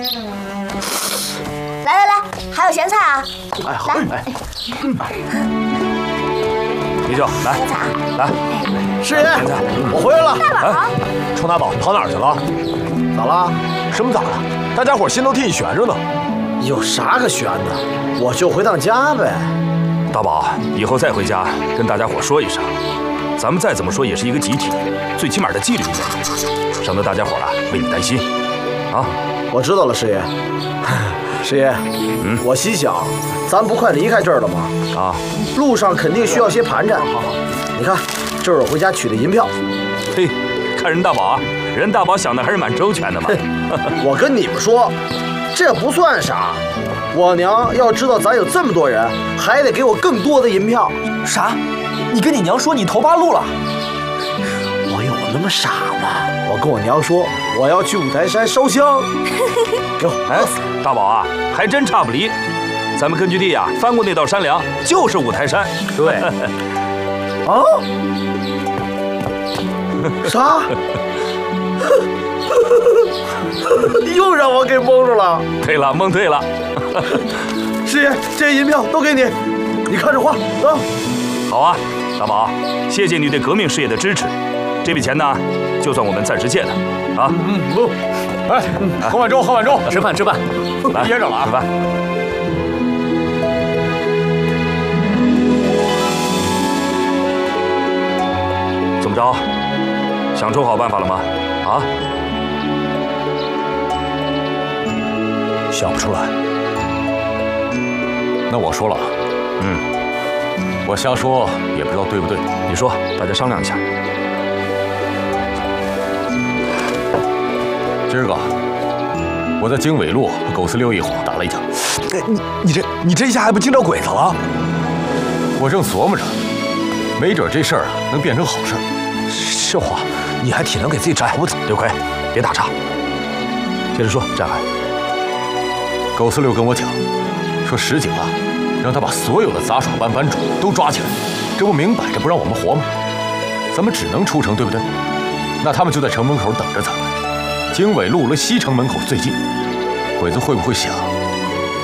来，还有咸菜啊！ 哎，好，哎， 李舅，来，来， 师爷，我回来了。 大宝， 程大宝跑哪儿去了？ 咋了？ 什么咋了？大家伙心都替你悬着呢。 有啥可悬的？我就回趟家呗。 大宝，以后再回家跟大家伙说一声，咱们再怎么说也是一个集体，最起码的纪律应该有，省得大家伙啊为你担心。啊， 我知道了，师爷。师爷，我心想，咱不快离开这儿了吗？ 啊， 路上肯定需要些盘缠。你看，这是我回家取的银票。 嘿，看人大宝啊，人大宝想的还是蛮周全的嘛。 我跟你们说，这不算啥。我娘要知道咱有这么多人，还得给我更多的银票。 啥？你跟你娘说你投八路了？ 我有那么傻吗？我跟我娘说我要去五台山烧香。给我， 哎，大宝啊，还真差不离。咱们根据地呀，翻过那道山梁就是五台山。 对。啊？啥？又让我给蒙住了。 对了，蒙对了。 师爷，这些银票都给你，你看着花。走。 好啊，大宝，谢谢你对革命事业的支持。这笔钱呢，就算我们暂时借的。啊， 不，哎，喝碗粥，喝碗粥， 吃饭。 来， 噎着了啊！ 吃饭。怎么着？想出好办法了吗？啊？ 想不出来。那我说了，我瞎说也不知道对不对。 你说，大家商量一下。 今儿个我在经纬路和狗四六一伙打了一架。 你这一下还不惊着鬼子了？ 我正琢磨着，没准这事儿能变成好事。 这话你还挺能给自己摘胡子。刘奎，别打岔，接着说，战海。 狗四六跟我讲，说石井啊，让他把所有的杂耍班班主都抓起来，这不明摆着不让我们活吗？咱们只能出城，对不对？那他们就在城门口等着咱们。经纬路离西城门口最近，鬼子会不会想